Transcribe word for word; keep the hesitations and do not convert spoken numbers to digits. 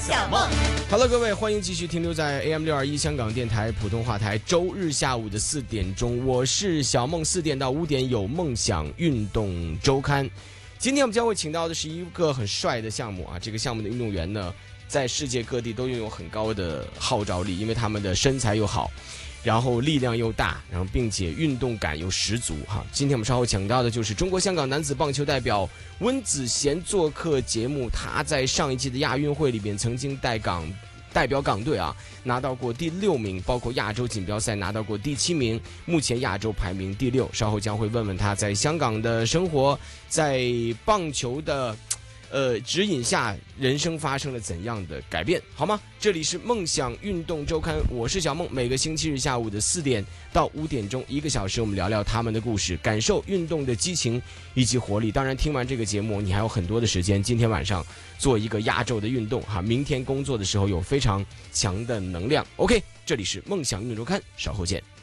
小梦。 Hello， 各位，欢迎继续停留在 A M 六二一香港电台普通话台，周日下午的四点钟，我是小梦，四点到五点有梦想运动周刊。今天我们将会请到的是一个很帅的项目啊，这个项目的运动员呢，在世界各地都拥有很高的号召力，因为他们的身材又好，然后力量又大，然后并且运动感又十足哈。今天我们稍后讲到的就是中国香港男子棒球代表温子贤做客节目，他在上一季的亚运会里边曾经带港代表港队啊拿到过第六名，包括亚洲锦标赛拿到过第七名，目前亚洲排名第六。稍后将会问问他在香港的生活，在棒球的呃指引下，人生发生了怎样的改变，好吗？这里是梦想运动周刊，我是小梦，每个星期日下午的四点到五点钟，一个小时，我们聊聊他们的故事，感受运动的激情以及活力。当然，听完这个节目，你还有很多的时间，今天晚上做一个压轴的运动哈，明天工作的时候有非常强的能量。OK， 这里是梦想运动周刊，稍后见。